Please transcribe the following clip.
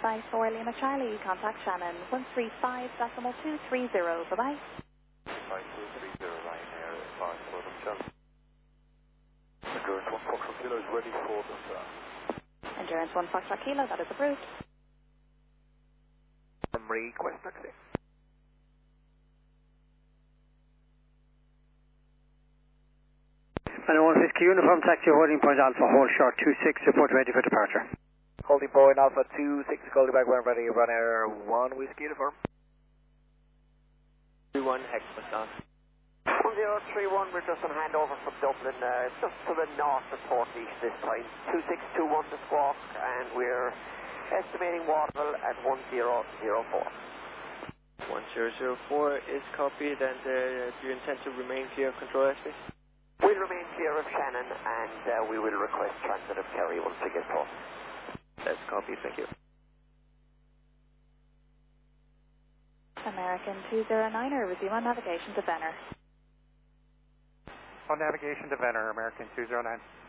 for Lima Charlie, contact Shannon, 135.230, bye-bye. 5230 Ryanair, 5 Golden Shannon. Endurance 1 Foxtrot Kilo is ready for the start. Endurance 1 Foxtrot Kilo, that is approved. Request taxi. And 150 Uniform Taxi holding point Alpha, hold short 26, report ready for departure. Holding point Alpha 26, calling back when ready, Ryanair 1 Whiskey Uniform. 31 Hex, Wisconsin. 1031, we're just on handover from Dublin, just to the north of Port East this time. 2621 to Squawk, and we're estimating Waterville at 1004. 1004 is copied, and do you intend to remain clear of control airspace? We'll remain clear of Shannon, and we will request transit of Kerry once we get close. That's copied, thank you. American 209er, resume on navigation to Venner. On navigation to Venner, American 209.